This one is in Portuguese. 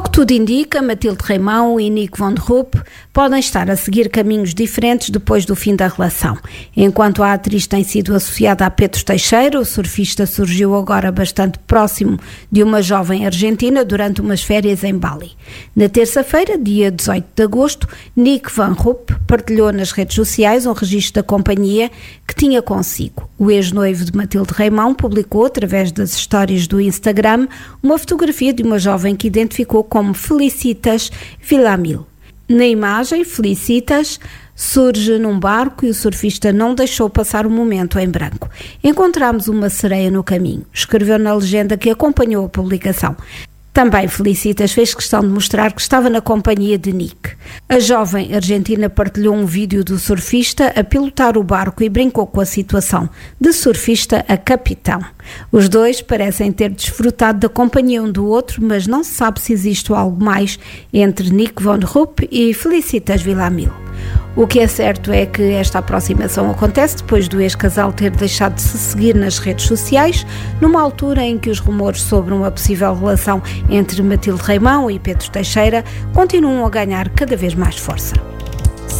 Ao que tudo indica, Matilde Reimão e Nick Van Rupp podem estar a seguir caminhos diferentes depois do fim da relação. Enquanto a atriz tem sido associada a Pedro Teixeira, o surfista surgiu agora bastante próximo de uma jovem argentina durante umas férias em Bali. Na terça-feira, dia 18 de agosto, Nick Van Rupp partilhou nas redes sociais um registro da companhia que tinha consigo. O ex-noivo de Matilde Reimão publicou, através das histórias do Instagram, uma fotografia de uma jovem que identificou como Felicitas Villamil. Na imagem, Felicitas surge num barco e o surfista não deixou passar o momento em branco. Encontramos uma sereia no caminho, escreveu na legenda que acompanhou a publicação. Também Felicitas fez questão de mostrar que estava na companhia de Nick. A jovem argentina partilhou um vídeo do surfista a pilotar o barco e brincou com a situação, de surfista a capitão. Os dois parecem ter desfrutado da companhia um do outro, mas não se sabe se existe algo mais entre Nick Van Rupp e Felicitas Villamil. O que é certo é que esta aproximação acontece depois do ex-casal ter deixado de se seguir nas redes sociais, numa altura em que os rumores sobre uma possível relação entre Matilde Reimão e Pedro Teixeira continuam a ganhar cada vez mais força.